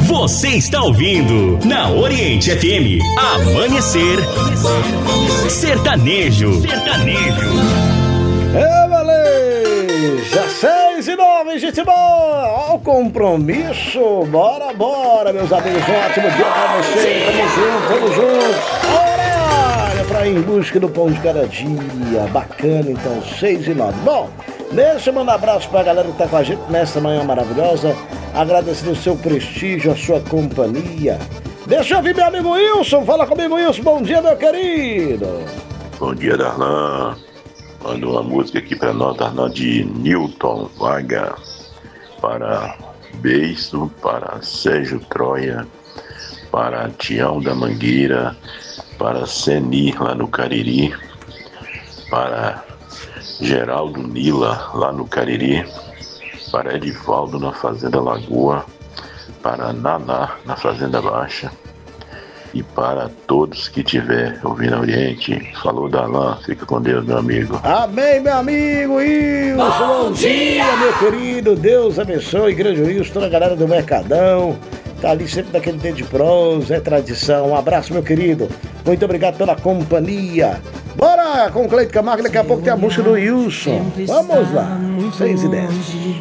Você está ouvindo na Oriente FM Amanhecer Sertanejo. É, beleza! 6:09, gente boa! Ó o compromisso! Bora, meus amigos! Um ótimo dia pra vocês! Tamo juntos! Horário pra ir em busca do pão de cada dia! Bacana, então, 6:09. Bom, deixa eu mandar um abraço pra galera que tá com a gente nessa manhã maravilhosa, agradecendo o seu prestígio, a sua companhia. Deixa eu ouvir meu amigo Wilson! Fala comigo, Wilson! Bom dia, meu querido! Bom dia, Darlan. Manda uma música aqui pra nós, Darlan, de Newton Vaga, para Beiço, para Sérgio Troia, para Tião da Mangueira, para Seni lá no Cariri, para Geraldo Nila lá no Cariri, para Edivaldo na Fazenda Lagoa, para Naná na Fazenda Baixa e para todos que estiver ouvindo a Oriente. Falou, Darlan, fica com Deus, meu amigo. Amém, meu amigo Wilson. Bom dia, meu querido. Deus abençoe, grande Wilson, toda a galera do Mercadão. Tá ali sempre daquele dedo de prosa, é tradição. Um abraço, meu querido. Muito obrigado pela companhia. Bora com o Cleito Camargo, daqui a pouco tem a música do Wilson. Vamos lá, 6:10.